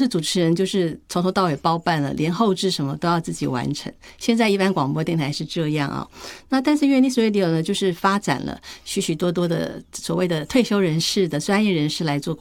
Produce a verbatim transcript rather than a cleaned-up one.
是主持人就是从头到尾包办了，连后制什么都要自己完成。现在一般广播电台是这样啊，那但是 Unix Radio 呢，就是发展了许许多多的所谓的退休人士的专业人士来做